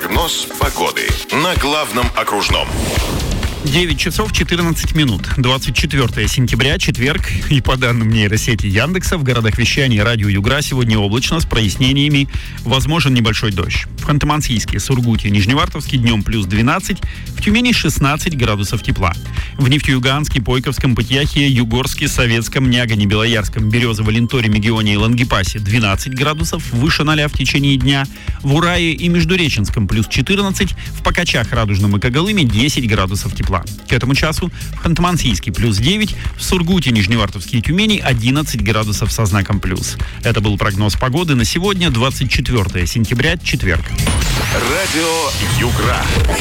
Прогноз погоды на главном окружном. 9 часов 14 минут. 24 сентября, четверг. И по данным нейросети Яндекса, в городах вещания радио Югра сегодня облачно с прояснениями. Возможен небольшой дождь. В Ханты-Мансийске, Сургуте, Нижневартовске днем плюс 12, в Тюмени 16 градусов тепла. В Нефтеюганске, Пойковском, Пытьяхе, Югорске, Советском, Нягане, Белоярском, Березово-Ленторе, Мегионе и Лангепасе 12 градусов, выше 0 в течение дня. В Урае и Междуреченском плюс 14, в Покачах, Радужном и Когалыме 10 градусов тепла. К этому часу в Ханты-Мансийске плюс 9, в Сургуте, Нижневартовске и Тюмени 11 градусов со знаком плюс. Это был прогноз погоды на сегодня, 24 сентября, четверг. Радио Югра.